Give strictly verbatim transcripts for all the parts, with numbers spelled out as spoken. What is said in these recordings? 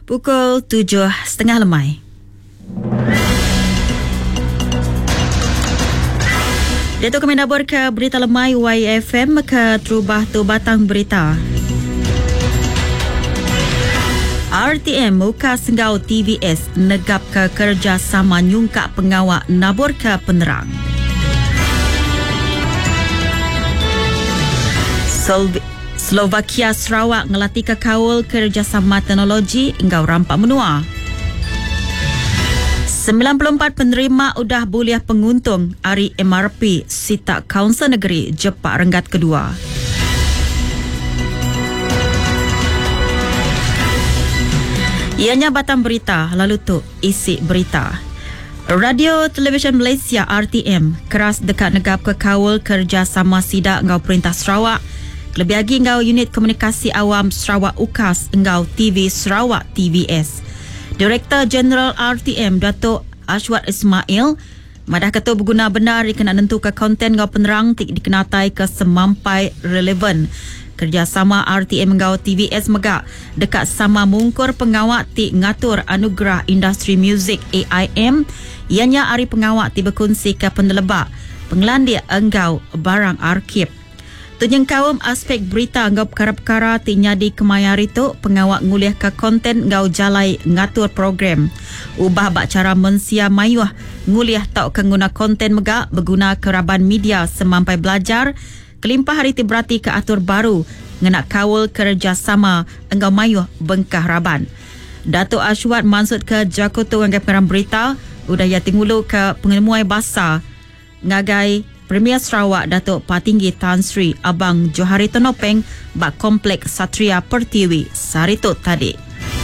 Pukul tujuh setengah lemai. Datuk kami nabur ke berita lemai Y F M ke terubah tu batang berita. R T M muka senggau T V S negap ke kerjasama nyungkak pengawak nabur ke penerang. Sol- Slovakia Sarawak ngelatih ke kawal kerjasama teknologi engkau rampak menua. sembilan puluh empat penerima udah buliah penguntung hari M R P Sita Kaunsil Negeri Jepak Renggat kedua. Ianya batang berita, lalu tu isi berita. Radio Televisyen Malaysia R T M keras dekat negap ke kawal kerjasama sidak engkau Perintah Sarawak. Lebih lagi engkau Unit Komunikasi Awam Sarawak U K A S engkau T V Sarawak T V S. Direktur Jeneral R T M Datuk Ashwat Ismail madah kata berguna benar dikena nentukan konten engkau penerang tik dikenatai ke semampai relevan. Kerjasama R T M engkau T V S megak dekat sama mungkur pengawak tik ngatur anugerah industri muzik A I M ianya hari pengawak tik berkongsi ke pendelebak penglandia engkau barang arkib. Tunyang kawam aspek berita engkau perkara-perkara ti nyadi kemayari tu pengawak nguliah ke konten engkau jalai ngatur program. Ubah bak cara mensia mayuah nguliah tau ke guna konten megak berguna keraban media semampai belajar. Kelimpah hari ti berarti ke atur baru ngenak kawal kerjasama engkau mayuah bengkah raban. Datuk Ashwat maksud ke Jakarta engkau pengeram berita udah ya tingulu ke pengemuai bahasa ngagai Premier Sarawak Datuk Patinggi Tan Sri Abang Johari Tonopeng bak Kompleks Satria Pertiwi Saritot tadi.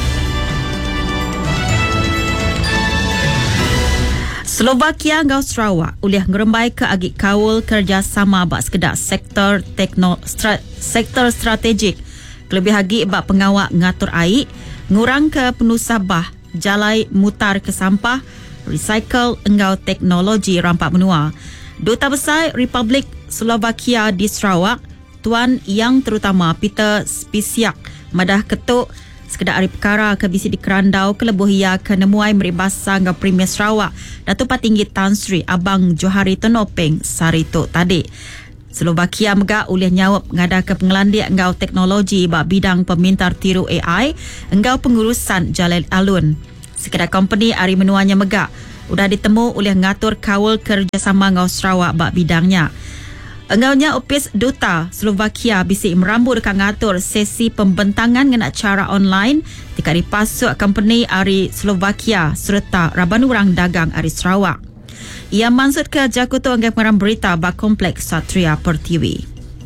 Slovakia ngau Sarawak uliah ngerembai ke agik kawal kerjasama bak sekedar sektor tekno stra, sektor strategik. Kelebih lagi bak pengawak ngatur air, ngurang ke penusabah, jalai mutar ke sampah, recycle engkau teknologi rampak menua. Duta Besar Republik Slovakia di Sarawak, Tuan Yang Terutama Peter Spisiak, madah ketuk sekedar hari perkara ke bisi di kerandau kelebuh ia ke nemuai meribasa ngau Premier Sarawak, Datuk Patinggi Tan Sri Abang Johari Tonopeng Sarito tadi. Slovakia megak uliah nyawab ngada ke pengelandik engkau teknologi bak bidang pemintar tiru A I engkau pengurusan jalan alun. Sekedar company hari menuanya megak udah ditemu oleh ngatur kawal kerjasama ngau Sarawak bak bidangnya. Engaunya Opis Duta Slovakia bisi merambut dekat ngatur sesi pembentangan dengan cara online tika dipasuk company ari Slovakia serta raban urang dagang ari Sarawak. Ia maksud ke Jakarta engkau pengeram berita bak Kompleks Satria Pertiwi.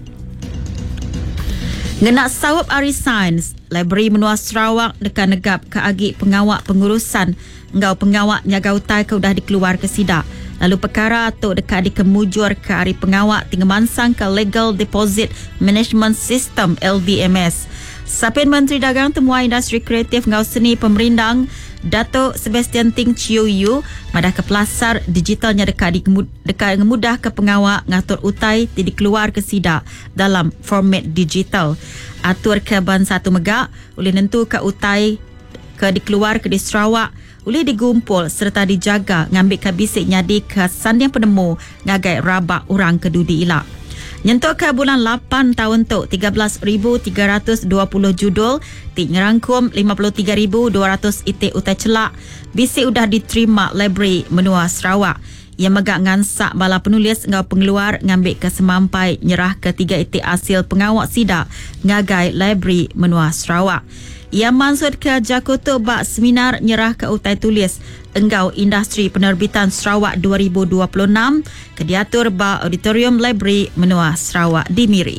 Ngenak sawab ari sains, Library Menua Sarawak dekat negap ke agik pengawak pengurusan engkau pengawak nyagautai ke udah dikeluar ke sidak. Lalu perkara tu dekat dikemujur ke hari pengawak tinggal mansang ke Legal Deposit Management System L D M S. Sapin Menteri Dagang Temuai Industri Kreatif engkau seni pemerindang Datuk Sebastian Ting Chiu Yu madah ke pelasar digitalnya dekat dekat ngemudah ke pengawak ngatur utai ti dikeluar ke sidak dalam format digital. Atur ke ban satu megak boleh nentu ke utai ke dikeluar ke di Sarawak boleh digumpul serta dijaga ngambil ke bisik nyadi ke sandiang penemu ngagai rabak orang kedudi ilak. Nyentuk ke bulan lapan tahun tu tiga belas ribu tiga ratus dua puluh judul ti ngerangkum lima puluh tiga ribu dua ratus itik utai celak bisik udah diterima Library Menua Sarawak. Ia megak ngansak bala penulis engkau pengeluar ngambil ke semampai nyerah ke tiga itik hasil pengawak sidak ngagai Library Menua Sarawak. Ia maksud ke Jakarta bak seminar nyerah ke utai tulis engkau Industri Penerbitan Sarawak dua ribu dua puluh enam ke diatur bak Auditorium Library Menua Sarawak di Miri.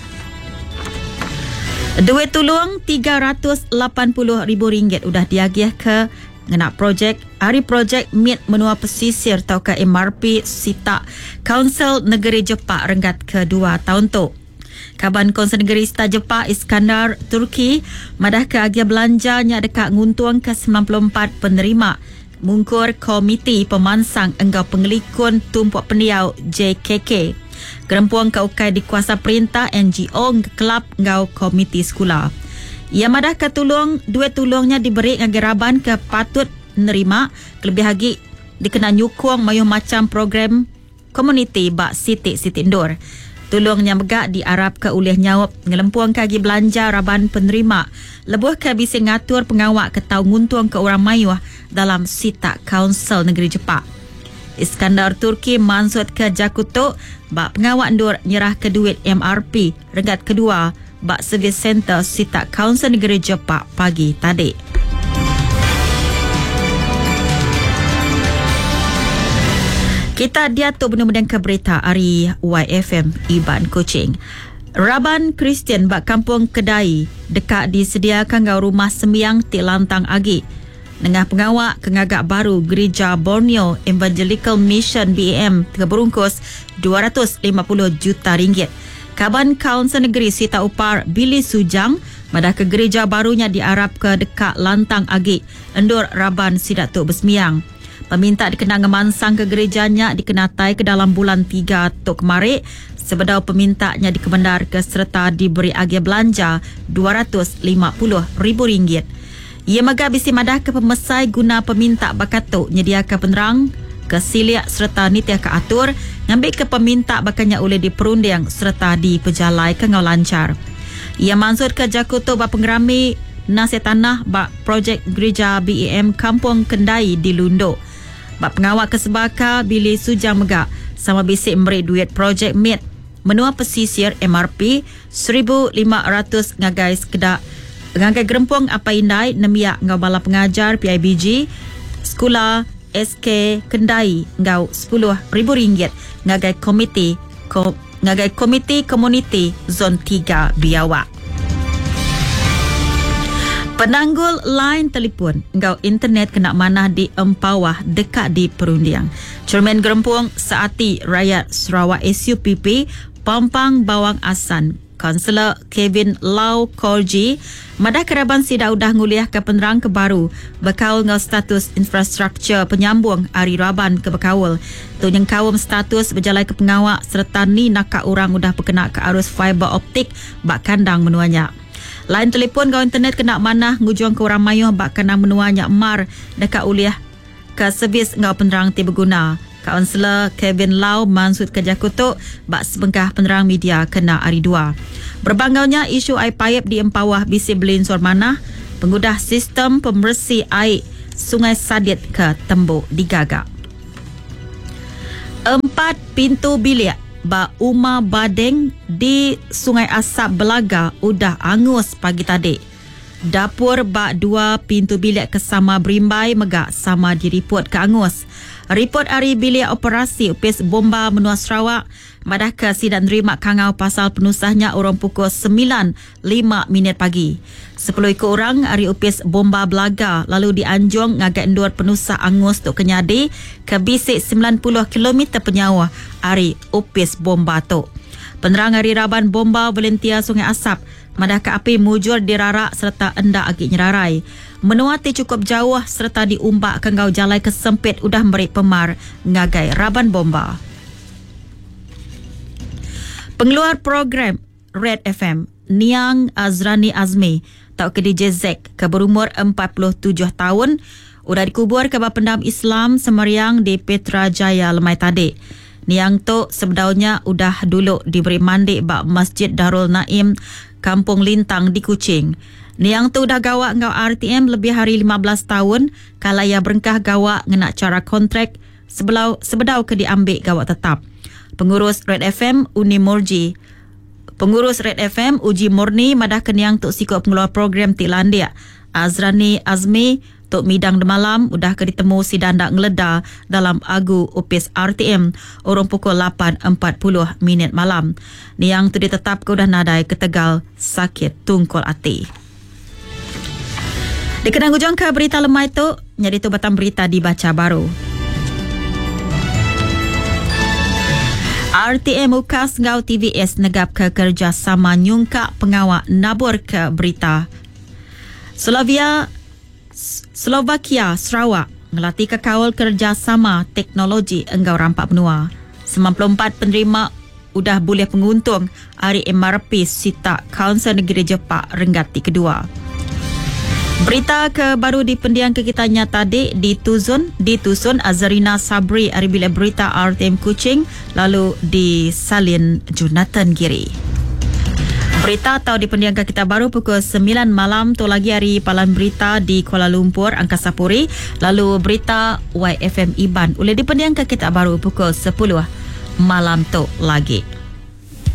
Duit tolong tiga ratus lapan puluh ribu ringgit udah diagih ke ngenak projek hari projek Meet Menua Pesisir atau ke M R P Sita Kaunsil Negeri Jepak Renggat kedua tahun tu. Kaban Konsul Negeri Sita Jepak Iskandar Turki madah ke agia belanjanya dekat nguntuang ke sembilan puluh empat penerima mungkur Komiti Pemansang Engkau Pengelikun Tumpuak Pendiau J K K. Gerempuang ke ukai di kuasa perintah N G O kelab engkau komiti sekolah. Ia madah ke tulung, duit tulungnya diberi ngagi Raban ke patut nerima, kelebih lagi dikena nyukung mayuh macam program komuniti bak sitik-sitik ndur. Tulungnya megak diarap ke ulih nyawap ngelempuang kagi belanja Raban penerima. Lebuh ke bisi ngatur pengawak ke tau nguntung ke orang mayuh dalam sitak Kaunsil Negeri Jepak. Iskandar Turki mansut ke Jakuto bak pengawak ndur nyerah ke duit M R P regat kedua bak servis center sitak Kaunsil Negeri Jepak pagi tadi. Kita diatuk benda-benda ke berita hari Y F M Iban Kuching. Raban Kristian bak kampung Kedai dekat disediakan ngau rumah sembiang ti lantang agi. Nengah pengawak kengagak baru Gereja Borneo Evangelical Mission B A M terberungkus dua ratus lima puluh juta ringgit. Kaban Kaunsil Negeri Sita Upar Billy Sujang madah ke gereja barunya diarap ke dekat lantang agi. Endur Raban Sidak Tok Besmiang. Peminta dikena ngemansang ke gerejanya dikenatai ke dalam bulan tiga Tok kemarin. Sebedau pemintanya dikemendar ke serta diberi agia belanja dua ratus lima puluh ribu ringgit. Ia megah bisi madah ke pemesai guna peminta bakatuk nyediakan penerang ke siliak serta nitiah ke atur ngambil ke peminta bakanya oleh diperunding serta dipejalai ke ngau lancar. Ia mansut ke Jakuto bak pengerami nasihat tanah bak projek gereja B A M Kampung Kendai di Lundo. Bak pengawak kesebaka Billy Sujang megak sama bisik memberi duit projek M I T menua pesisir M R P seribu lima ratus ngagai sekedak ngagai gerempung apa indai nemiak ngau bala pengajar P I B G sekolah S K Kendai ngau sepuluh ribu ringgit ngagai komiti ko, ngagai komiti komuniti zon tiga Biawak. Penanggul line telefon ngau internet kena manah di Empawah dekat di Perundiang. Cermin Gerempung Saati Rakyat Sarawak S U P P Pampang Bawang Asan Kaunselor Kevin Lau Korji madah keraban sida udah nguliah ke penerang ke baru bekaul ngau status infrastruktur penyambung Ari Raban ke Bekaul. Tu yang kawum status berjalai ke pengawak serta ni nakak orang udah berkena ke arus fiber optik bak kandang menuanya. Lain telefon kau internet kena manah ngujung ke orang mayuh bak kena menuanya emar dekat uliah ke servis ngau penerang ti berguna. Kaunselor Kevin Lau mansut ke Jakuto bak sebengkah penerang media kena hari dua. Berbanggaunya isu air paip di Empawah bisi belinsur manah pengudah sistem pembersih air Sungai Sadit ke Tembok digagak. Empat pintu bilik ba Uma Badeng di Sungai Asap Belaga udah angus pagi tadi. Dapur bak dua pintu bilik kesama Berimbai megak sama diripot ke angus. Report hari bilik operasi upis bomba menua Sarawak madah ke sidak nerima kangau pasal penusahnya orang pukul sembilan lima minit pagi. Sepuluh ikut orang hari upis bomba Belaga lalu dianjung ngagai endur penusah angus tok kenyadi ke bisik sembilan puluh kilometer penyawa hari upis bomba tu. Penerang hari Raban bomba volunteer Sungai Asap madah ke api mujur dirarak serta endak agi nyerarai. Menuati cukup jauh serta diumbak ke ngau jalai kesempit udah memberi pemar ngagai Raban bomba. Pengeluar program Red F M Niang Azrani Azmi atau ke D J Zek ke berumur empat puluh tujuh tahun udah dikubur ke Bapendam Islam Semeriang di Petrajaya lemai tadi. Niang tu sebedaunya udah dulu diberi mandi bak Masjid Darul Naim Kampung Lintang di Kuching. Niang tu dah gawak ngau R T M lebih hari lima belas tahun kalau ia berengkah gawak ngena cara kontrak sebelau sebedau ke diambil gawak tetap. Pengurus Red F M Uni Murji Pengurus Red F M Uji Murni madah keniang tuk sikut pengeluar program Tiklandia Azrani Azmi tuk midang demalam udah ke ditemu si dandak ngeleda dalam agu upis R T M orang pukul lapan empat puluh minit malam. Niang tu ditetap ke udah nadai ke Tegal sakit tungkol ati. Dikenang ujung ke berita lemai tu jadi tu batang berita dibaca baru. R T M ukas ngau T V S negap ke kerjasama nyungkak pengawak nabur ke berita. Slovia Slovakia Sarawak ngelatih ke kawal kerjasama teknologi enggau rampak benua. sembilan puluh empat penerima udah boleh penguntung hari M R P Sita Kaunsil Negeri Jepak Renggati kedua. Berita ke baru di pendiang ke kita nyata di ditusun ditusun Azarina Sabri hari bila berita R T M Kuching lalu di Salin Junatan Giri. Berita atau di pendiang ke kita baru pukul sembilan malam tu lagi hari palan berita di Kuala Lumpur Angkasa Puri lalu berita Y F M Iban oleh di pendiang ke kita baru pukul sepuluh malam tu lagi.